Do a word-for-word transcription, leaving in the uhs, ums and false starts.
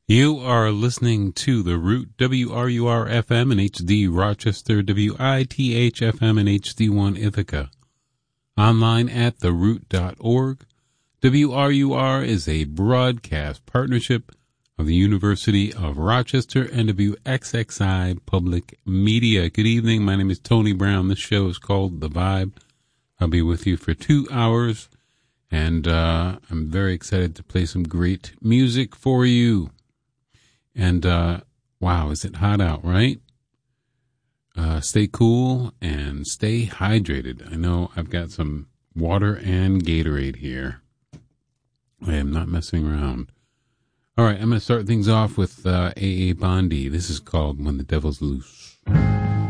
You are listening to The Root, W R U R F M and H D Rochester, W I T H F M and H D one Ithaca. Online at the root dot org. W R U R is a broadcast partnership of the University of Rochester and W X X I Public Media. Good evening. My name is Tony Brown. This show is called The Vibe. I'll be with you for two hours, and uh, I'm very excited to play some great music for you. And, uh, wow, is it hot out, right? Uh, stay cool and stay hydrated. I know I've got some water and Gatorade here. I am not messing around. All right, I'm going to start things off with uh, A A Bondi. This is called When the Devil's Loose.